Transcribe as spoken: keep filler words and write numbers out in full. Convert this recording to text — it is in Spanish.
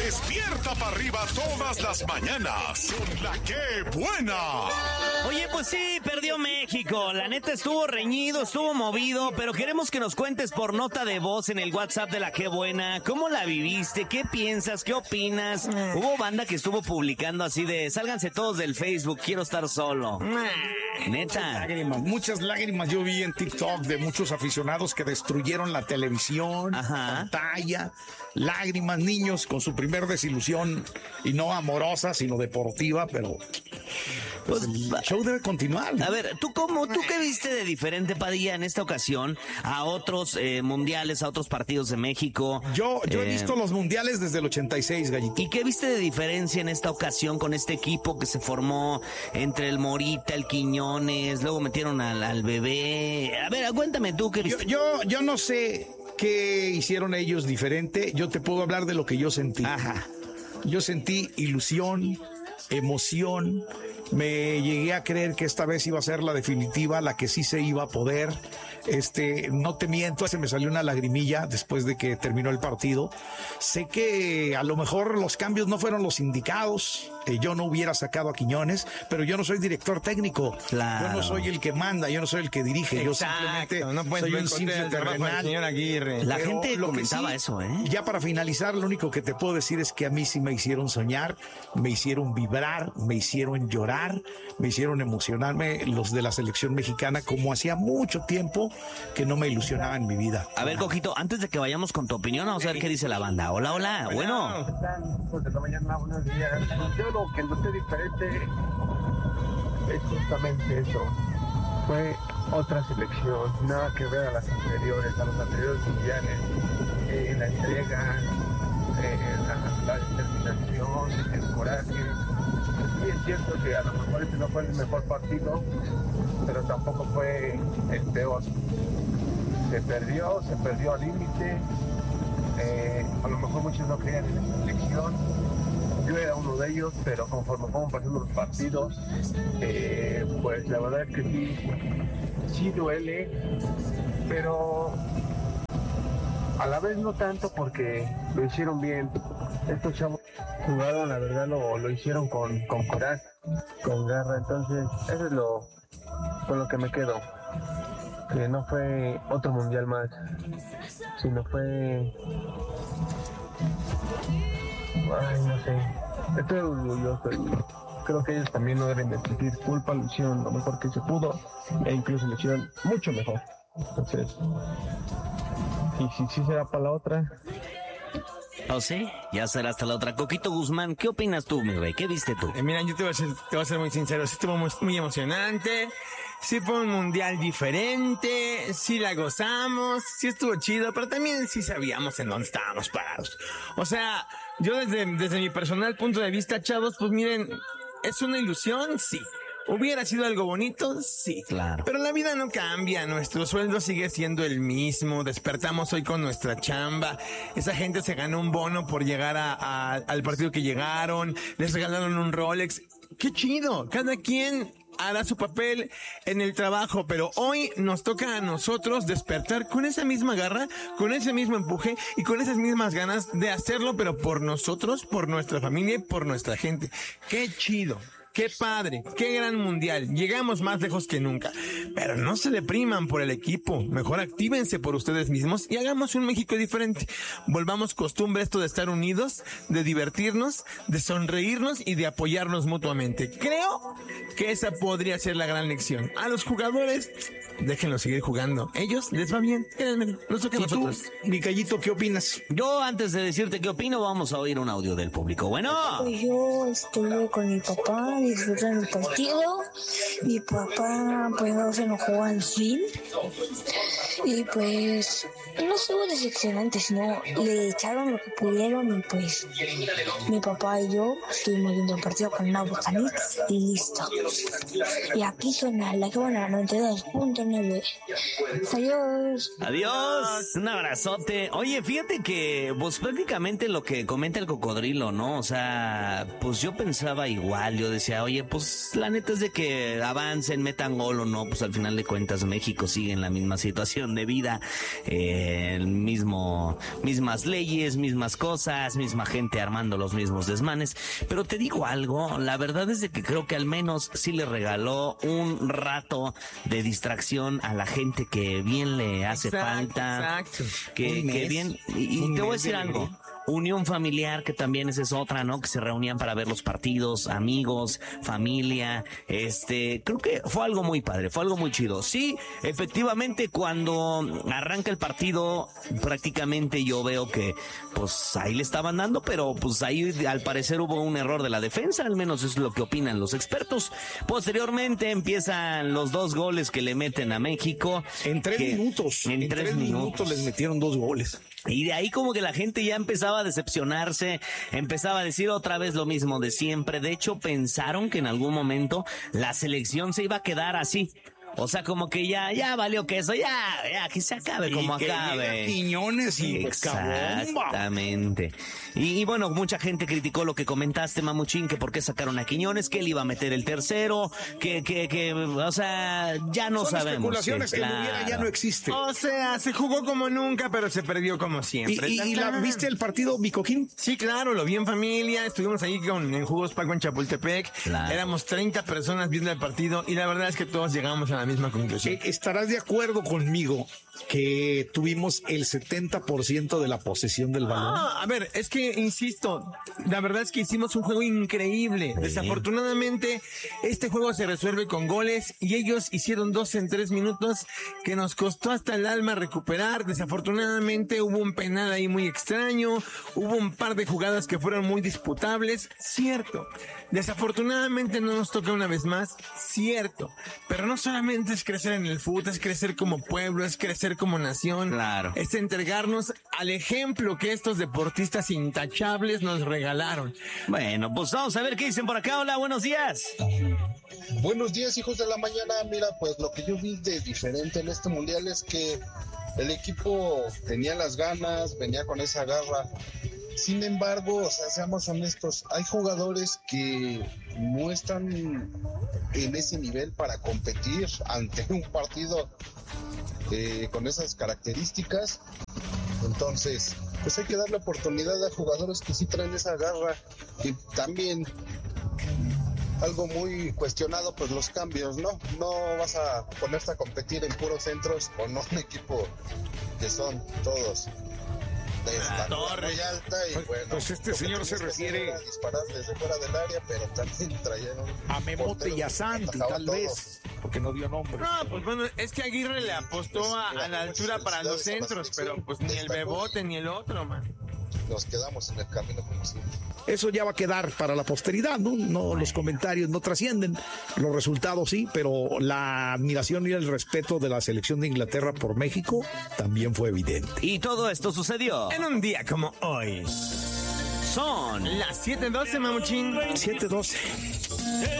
Despierta para arriba todas las mañanas con la que buena. Oye, pues sí, perdió México. La neta estuvo reñido, estuvo movido, pero queremos que nos cuentes por nota de voz en el WhatsApp de la que buena. ¿Cómo la viviste? ¿Qué piensas? ¿Qué opinas? Hubo banda que estuvo publicando así de sálganse todos del Facebook, quiero estar solo. Neta. Lágrimas, muchas lágrimas yo vi en TikTok de muchos aficionados que destruyeron la televisión, Ajá. pantalla, lágrimas, niños con su primer desilusión, y no amorosa, sino deportiva, pero pues, el show debe continuar, ¿no? A ver, ¿tú cómo, tú qué viste de diferente, Padilla, en esta ocasión a otros eh, mundiales, a otros partidos de México? Yo, yo he Eh, visto los mundiales desde el ochenta y seis, Gallito. ¿Y qué viste de diferencia en esta ocasión con este equipo que se formó entre el Morita, el Quiñones, luego metieron al, al bebé? A ver, cuéntame tú qué Yo, viste. yo, yo no sé qué hicieron ellos diferente. Yo te puedo hablar de lo que yo sentí. Ajá. Yo sentí ilusión, emoción. Me llegué a creer que esta vez iba a ser la definitiva, la que sí se iba a poder. Este, no te miento, se me salió una lagrimilla después de que terminó el partido. Sé que a lo mejor los cambios no fueron los indicados. Eh, yo no hubiera sacado a Quiñones, pero yo no soy director técnico. Claro. Yo no soy el que manda, yo no soy el que dirige. Yo simplemente no puedes soy un simple el trabajo del terrenal. señor Aguirre. La Pero gente lo que comentaba sí, eso, ¿eh? Ya para finalizar, lo único que te puedo decir es que a mí sí me hicieron soñar, me hicieron vibrar, me hicieron llorar, me hicieron emocionarme los de la selección mexicana, como hacía mucho tiempo que no me ilusionaba en mi vida. A ver, Coquito, antes de que vayamos con tu opinión, vamos a ver qué dice la banda. Hola, hola, bueno. ¿Qué tal? Hijos de la mañana, buenos días. Yo lo que noté diferente es justamente eso. Fue otra selección, nada que ver a las anteriores, a los anteriores mundiales. Eh, la entrega, eh, la, la determinación, el coraje. Sí, es cierto que a lo mejor este no fue el mejor partido, pero tampoco fue el peor. Se perdió, se perdió al límite. Eh, a lo mejor muchos no creían en esta selección. Yo era uno de ellos, pero conforme fueron pasando los partidos, eh, pues la verdad es que sí, sí duele, pero a la vez no tanto porque lo hicieron bien. Estos chavos jugaron, la verdad lo, lo hicieron con, con coraje, con garra, entonces eso es lo con lo que me quedo. Que no fue otro mundial más, sino fue... Ay, no sé. Estoy orgulloso y creo que ellos también no deben de sentir culpa, lo hicieron lo mejor que se pudo e incluso lo hicieron mucho mejor. Entonces, y si sí será para la otra. ¿O sí? Ya será hasta la otra. Coquito Guzmán, ¿qué opinas tú, mi rey? ¿Qué viste tú? Eh, mira, yo te voy, a ser, te voy a ser muy sincero, sí estuvo muy, muy emocionante, sí fue un mundial diferente, sí la gozamos, sí estuvo chido, pero también sí sabíamos en dónde estábamos parados. O sea, yo desde, desde mi personal punto de vista, chavos, pues miren, ¿es una ilusión? Sí. ¿Hubiera sido algo bonito? Sí. Claro. Pero la vida no cambia, nuestro sueldo sigue siendo el mismo, despertamos hoy con nuestra chamba, esa gente se ganó un bono por llegar a, a, al partido que llegaron, les regalaron un Rolex, ¡qué chido! Cada quien hará su papel en el trabajo, pero hoy nos toca a nosotros despertar con esa misma garra, con ese mismo empuje y con esas mismas ganas de hacerlo, pero por nosotros, por nuestra familia y por nuestra gente. ¡Qué chido! Qué padre, qué gran mundial, llegamos más lejos que nunca, pero no se depriman por el equipo, mejor actívense por ustedes mismos y hagamos un México diferente, volvamos costumbre esto de estar unidos, de divertirnos, de sonreírnos y de apoyarnos mutuamente. Creo que esa podría ser la gran lección. A los jugadores, déjenlos seguir jugando, ellos les va bien, créanme, no sé qué ¿Y tú, nosotros. mi Callito, qué opinas? Yo, antes de decirte qué opino, vamos a oír un audio del público. Bueno. Pues yo estuve con mi papá disfrutando el partido. Mi papá pues no se enojó al fin. Y pues no estuvo decepcionante, sino le echaron lo que pudieron y pues mi papá y yo estuvimos viendo el partido con una botanita y listo. Y aquí suena la que buena noventa y dos punto nueve. Adiós. Adiós, un abrazote. Oye, fíjate que, pues prácticamente lo que comenta el cocodrilo, ¿no? O sea, pues yo pensaba igual, yo decía, oye, pues la neta es de que avancen, metan gol o no, pues al final de cuentas México sigue en la misma situación. situación de vida, eh, el mismo, mismas leyes, mismas cosas, misma gente armando los mismos desmanes. Pero te digo algo, la verdad es de que creo que al menos sí le regaló un rato de distracción a la gente que bien le hace Exacto, falta. exacto. Que, Un que mes, bien, y, y un te voy a mes decir de algo. alegría. Unión familiar, que también esa es otra, ¿no? Que se reunían para ver los partidos, amigos, familia, este, creo que fue algo muy padre, fue algo muy chido. Sí, efectivamente, cuando arranca el partido, prácticamente yo veo que, pues, ahí le estaban dando, pero, pues, ahí al parecer hubo un error de la defensa, al menos es lo que opinan los expertos. Posteriormente empiezan los dos goles que le meten a México. En tres que- minutos. En, En tres, tres minutos. minutos les metieron dos goles. Y de ahí como que la gente ya empezaba a decepcionarse, empezaba a decir otra vez lo mismo de siempre. De hecho, pensaron que en algún momento la selección se iba a quedar así. O sea, como que ya, ya valió queso, ya, ya, que se acabe como Y que acabe. llega Quiñones y cabomba. Exactamente. Y, y bueno, mucha gente criticó lo que comentaste, Mamuchín, que por qué sacaron a Quiñones, que él iba a meter el tercero, que, que, que, o sea, ya no Son sabemos. especulaciones que claro. Muriera ya no existe. O sea, se jugó como nunca, pero se perdió como ¿Y, siempre. y- y la, viste el partido, mi cojín? Sí, claro, lo vi en familia, estuvimos ahí con, en Jugos Paco en Chapultepec, Claro. éramos treinta personas viendo el partido y la verdad es que todos llegamos a la misma conclusión. Eh, Estarás de acuerdo conmigo que tuvimos el setenta por ciento de la posesión del balón. Ah, a ver, es que, insisto, la verdad es que hicimos un juego increíble. Desafortunadamente, este juego se resuelve con goles y ellos hicieron dos en tres minutos que nos costó hasta el alma recuperar. Desafortunadamente hubo un penal ahí muy extraño, hubo un par de jugadas que fueron muy disputables, cierto. Desafortunadamente no nos toca una vez más, cierto. Pero no solamente es crecer en el fútbol, es crecer como pueblo, es crecer como nación. Claro. Es entregarnos al ejemplo que estos deportistas intachables nos regalaron. Bueno, pues vamos a ver qué dicen por acá. Hola, buenos días. Buenos días, hijos de la mañana. Mira, pues lo que yo vi de diferente en este mundial es que el equipo tenía las ganas, venía con esa garra. Sin embargo, o sea, seamos honestos, hay jugadores que no están en ese nivel para competir ante un partido eh, con esas características. Entonces, pues hay que darle oportunidad a jugadores que sí traen esa garra. Y también algo muy cuestionado, pues los cambios, ¿no? No vas a ponerte a competir en puros centros con un equipo que son todos de estatura muy alta y Pues- bueno. pues este lo que señor se tenías que hacer refiere era disparar desde fuera del área, pero también traían un A Memote portero y a que Santi, atajaba tal todo. vez, porque no dio nombre. No, pues bueno, es que Aguirre le apostó a, a la altura para los centros, pero pues ni el Bebote ni el otro, man. Nos quedamos en el camino como siempre. Eso ya va a quedar para la posteridad, ¿no? No, los comentarios no trascienden, los resultados sí, pero la admiración y el respeto de la selección de Inglaterra por México también fue evidente. Y todo esto sucedió. En un día como hoy. Son Las siete doce, mamuchín. siete doce.